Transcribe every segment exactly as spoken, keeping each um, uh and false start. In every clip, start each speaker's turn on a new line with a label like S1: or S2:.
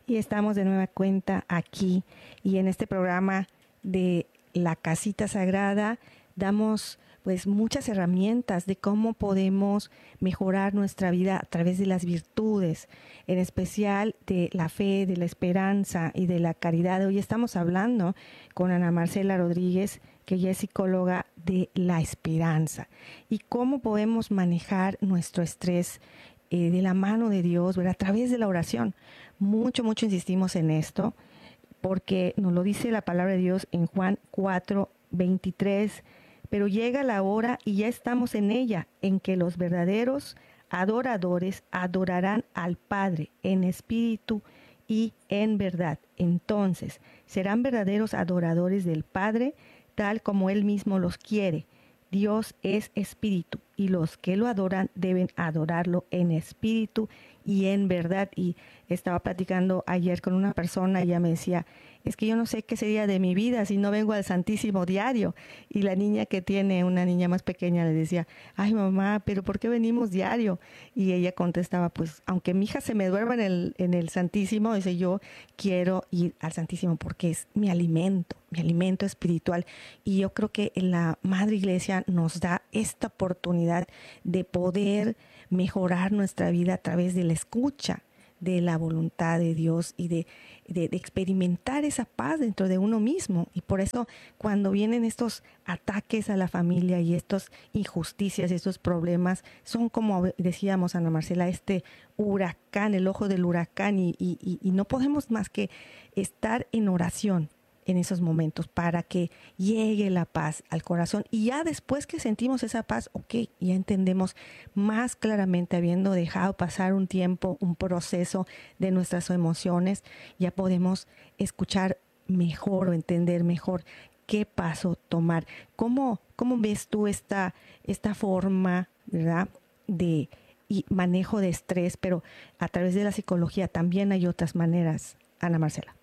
S1: Y estamos de nueva cuenta aquí y en este programa de La Casita Sagrada damos pues muchas herramientas de cómo podemos mejorar nuestra vida a través de las virtudes, en especial de la fe, de la esperanza y de la caridad. Hoy estamos hablando con Ana Marcela Rodríguez, que ella es psicóloga de la esperanza, y cómo podemos manejar nuestro estrés eh, de la mano de Dios, ¿verdad? A través de la oración. Mucho, mucho insistimos en esto, porque nos lo dice la palabra de Dios en Juan cuatro veintitrés, pero llega la hora y ya estamos en ella, en que los verdaderos adoradores adorarán al Padre en espíritu y en verdad. Entonces, serán verdaderos adoradores del Padre, tal como Él mismo los quiere. Dios es espíritu y los que lo adoran deben adorarlo en espíritu y en verdad. Y estaba platicando ayer con una persona y ella me decía, es que yo no sé qué sería de mi vida si no vengo al Santísimo diario. Y la niña que tiene, una niña más pequeña, le decía, ay mamá, pero ¿por qué venimos diario? Y ella contestaba, pues aunque mi hija se me duerma en el, en el Santísimo, dice, yo quiero ir al Santísimo porque es mi alimento, mi alimento espiritual. Y yo creo que la Madre Iglesia nos da esta oportunidad de poder mejorar nuestra vida a través de la escucha de la voluntad de Dios y de, de, de experimentar esa paz dentro de uno mismo. Y por eso cuando vienen estos ataques a la familia y estas injusticias y estos problemas, son como decíamos, Ana Marcela, este huracán, el ojo del huracán, y, y, y no podemos más que estar en oración en esos momentos para que llegue la paz al corazón. Y ya después que sentimos esa paz, ok, ya entendemos más claramente, habiendo dejado pasar un tiempo, un proceso de nuestras emociones, ya podemos escuchar mejor o entender mejor qué paso tomar. ¿Cómo, cómo ves tú esta, esta forma, ¿verdad?, de y manejo de estrés, pero a través de la psicología también hay otras maneras, Ana Marcela?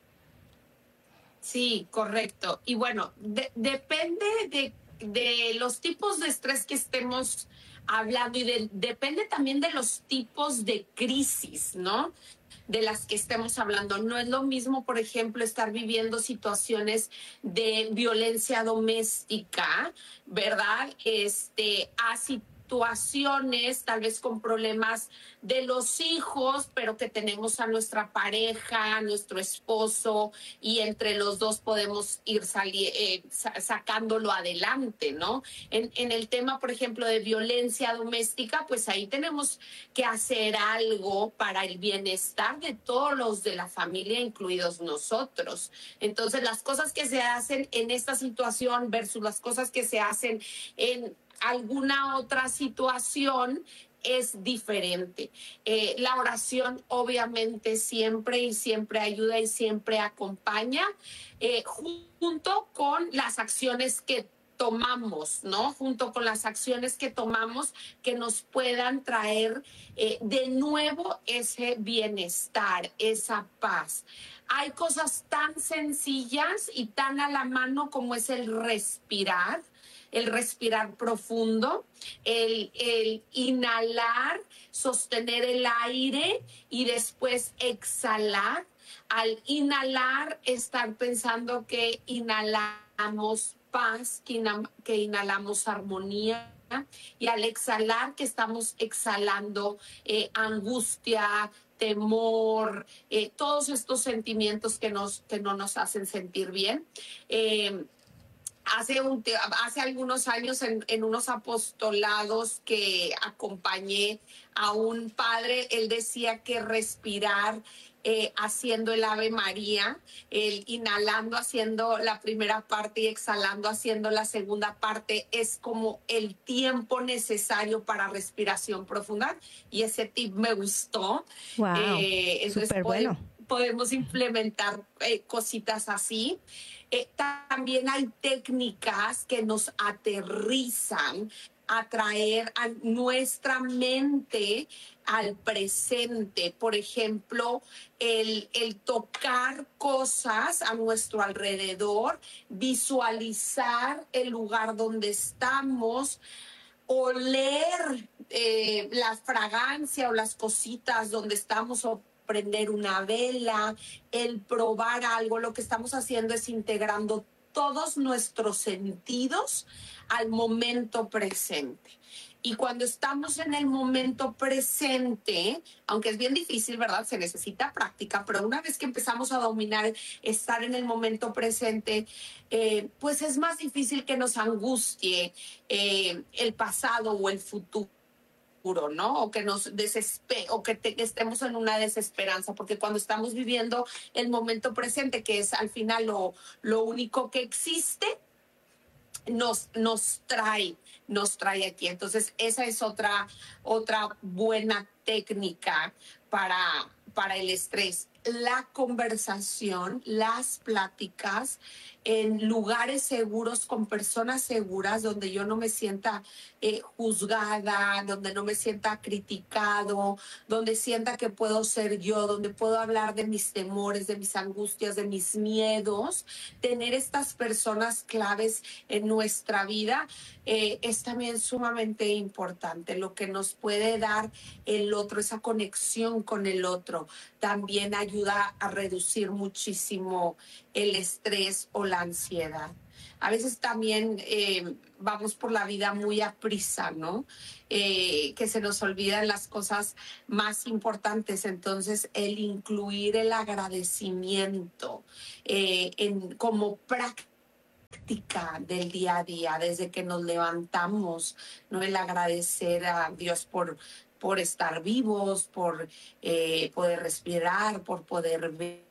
S2: Sí, correcto. Y bueno, de, depende de, de los tipos de estrés que estemos hablando y de, depende también de los tipos de crisis, ¿no?, de las que estemos hablando. No es lo mismo, por ejemplo, estar viviendo situaciones de violencia doméstica, ¿verdad? Este, a situaciones tal vez con problemas de los hijos, pero que tenemos a nuestra pareja, a nuestro esposo, y entre los dos podemos ir sali- eh, sacándolo adelante, ¿no? En, en el tema, por ejemplo, de violencia doméstica, pues ahí tenemos que hacer algo para el bienestar de todos los de la familia, incluidos nosotros. Entonces, las cosas que se hacen en esta situación versus las cosas que se hacen en alguna otra situación es diferente. Eh, la oración obviamente siempre y siempre ayuda y siempre acompaña, eh, junto con las acciones que tomamos, ¿no? Junto con las acciones que tomamos que nos puedan traer eh, de nuevo ese bienestar, esa paz. Hay cosas tan sencillas y tan a la mano como es el respirar, el respirar profundo, el, el inhalar, sostener el aire y después exhalar. Al inhalar, estar pensando que inhalamos paz, que, inha- que inhalamos armonía, y al exhalar, que estamos exhalando eh, angustia, temor, eh, todos estos sentimientos que, nos, que no nos hacen sentir bien. Eh, Hace, un, hace algunos años en, en unos apostolados que acompañé a un padre, él decía que respirar eh, haciendo el Ave María, el inhalando haciendo la primera parte y exhalando haciendo la segunda parte, es como el tiempo necesario para respiración profunda, y ese tip me gustó.
S1: Wow,
S2: eh,
S1: súper bueno.
S2: Podemos implementar eh, cositas así. Eh, también hay técnicas que nos aterrizan a traer a nuestra mente al presente. Por ejemplo, el, el tocar cosas a nuestro alrededor, visualizar el lugar donde estamos, oler eh, la fragancia o las cositas donde estamos, o prender una vela, el probar algo. Lo que estamos haciendo es integrando todos nuestros sentidos al momento presente. Y cuando estamos en el momento presente, aunque es bien difícil, ¿verdad? Se necesita práctica, pero una vez que empezamos a dominar estar en el momento presente, eh, pues es más difícil que nos angustie eh, el pasado o el futuro, ¿no? O que nos desespe o que, te, que estemos en una desesperanza, porque cuando estamos viviendo el momento presente, que es al final lo, lo único que existe, nos, nos trae, nos trae aquí. Entonces, esa es otra, otra buena técnica para, para el estrés. La conversación, las pláticas en lugares seguros, con personas seguras, donde yo no me sienta eh, juzgada, donde no me sienta criticado, donde sienta que puedo ser yo, donde puedo hablar de mis temores, de mis angustias, de mis miedos. Tener estas personas claves en nuestra vida eh, es también sumamente importante. Lo que nos puede dar el otro, esa conexión con el otro, también ayuda a reducir muchísimo el estrés o la ansiedad. A veces también eh, vamos por la vida muy a prisa, ¿no? Eh, que se nos olvidan las cosas más importantes. Entonces, el incluir el agradecimiento eh, en, como práctica del día a día, desde que nos levantamos, ¿no? El agradecer a Dios por, por estar vivos, por eh, poder respirar, por poder ver,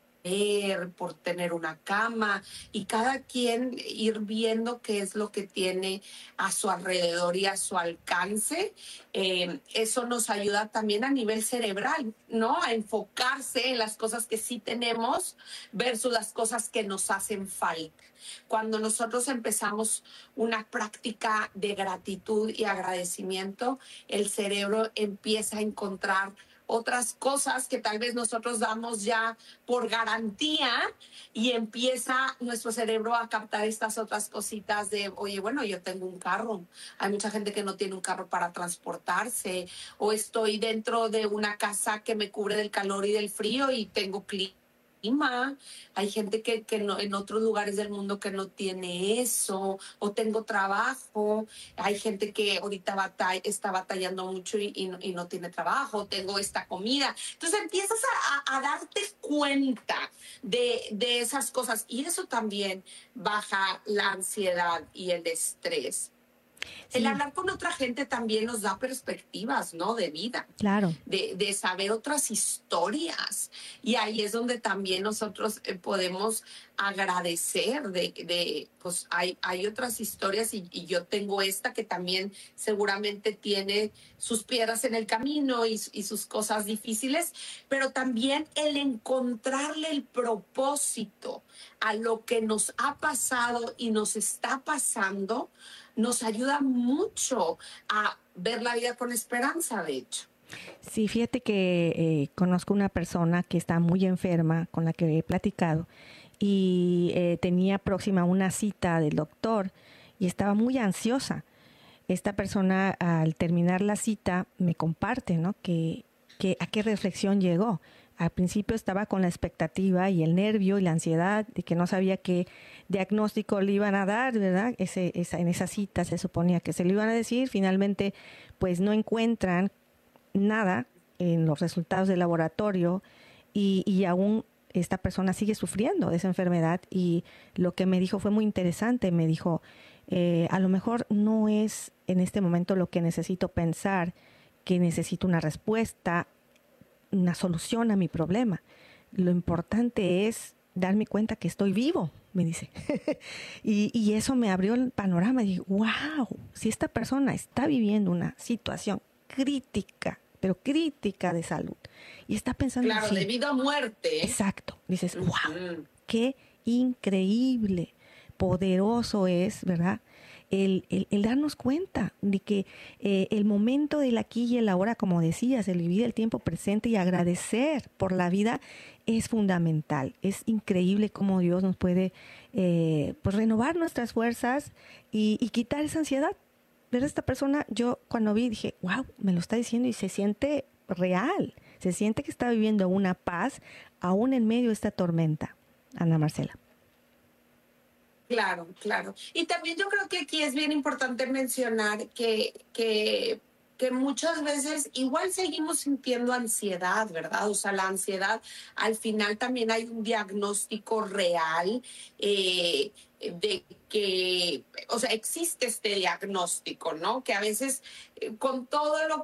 S2: por tener una cama, y cada quien ir viendo qué es lo que tiene a su alrededor y a su alcance. Eh, eso nos ayuda también a nivel cerebral, ¿no? A enfocarse en las cosas que sí tenemos versus las cosas que nos hacen falta. Cuando nosotros empezamos una práctica de gratitud y agradecimiento, el cerebro empieza a encontrar otras cosas que tal vez nosotros damos ya por garantía, y empieza nuestro cerebro a captar estas otras cositas de, oye, bueno, yo tengo un carro. Hay mucha gente que no tiene un carro para transportarse, o estoy dentro de una casa que me cubre del calor y del frío y tengo clima. Hay gente que, que no, en otros lugares del mundo que no tiene eso, o tengo trabajo. Hay gente que ahorita batall, está batallando mucho y, y, no, y no tiene trabajo, tengo esta comida. Entonces empiezas a, a, a darte cuenta de, de esas cosas, y eso también baja la ansiedad y el estrés. Sí. El hablar con otra gente también nos da perspectivas, ¿no? De vida.
S1: Claro.
S2: De, de saber otras historias. Y ahí es donde también nosotros eh, podemos agradecer de, de pues hay, hay otras historias, y, y yo tengo esta que también seguramente tiene sus piedras en el camino y, y sus cosas difíciles, pero también el encontrarle el propósito a lo que nos ha pasado y nos está pasando, nos ayuda mucho a ver la vida con esperanza, de hecho.
S1: Sí, fíjate que eh, conozco una persona que está muy enferma, con la que he platicado, y eh, tenía próxima una cita del doctor y estaba muy ansiosa. Esta persona, al terminar la cita, me comparte, ¿no? que, que a qué reflexión llegó. Al principio estaba con la expectativa y el nervio y la ansiedad de que no sabía qué diagnóstico le iban a dar, ¿verdad? Ese, esa, en esa cita se suponía que se lo iban a decir. Finalmente, pues no encuentran nada en los resultados del laboratorio, y, y aún esta persona sigue sufriendo de esa enfermedad. Y lo que me dijo fue muy interesante. Me dijo, eh, a lo mejor no es en este momento lo que necesito pensar, que necesito una respuesta, una solución a mi problema. Lo importante es darme cuenta que estoy vivo, me dice. y, y eso me abrió el panorama. Y dije, wow, si esta persona está viviendo una situación crítica, pero crítica de salud, y está pensando...
S2: Claro,
S1: así,
S2: de vida o muerte.
S1: Exacto. Dices, wow,
S2: uh-huh.
S1: Qué increíble, poderoso es, ¿verdad? El, el, el darnos cuenta de que eh, el momento del aquí y el ahora, como decías, el vivir el tiempo presente y agradecer por la vida es fundamental. Es increíble cómo Dios nos puede eh, pues renovar nuestras fuerzas y, y quitar esa ansiedad. Pero esta persona, yo cuando vi dije, wow, me lo está diciendo y se siente real. se siente que está viviendo una paz aún en medio de esta tormenta. Ana Marcela.
S2: Claro, claro. Y también yo creo que aquí es bien importante mencionar que, que, que muchas veces igual seguimos sintiendo ansiedad, ¿verdad? O sea, la ansiedad, al final también hay un diagnóstico real eh, de que, o sea, existe este diagnóstico, ¿no? Que a veces eh, con todo lo